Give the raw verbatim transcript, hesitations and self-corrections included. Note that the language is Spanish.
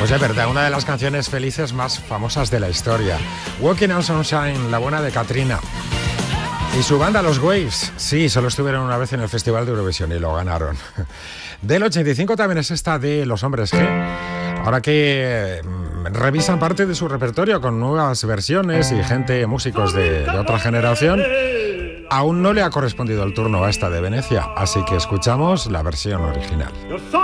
Pues es verdad, una de las canciones felices más famosas de la historia. Walking on Sunshine, la buena de Katrina. Y su banda, los Waves, sí, solo estuvieron una vez en el Festival de Eurovisión y lo ganaron. Del ochenta y cinco también es esta de Los Hombres G. Ahora que mm, revisan parte de su repertorio con nuevas versiones y gente, músicos de, de otra generación, aún no le ha correspondido el turno a esta de Venecia, así que escuchamos la versión original.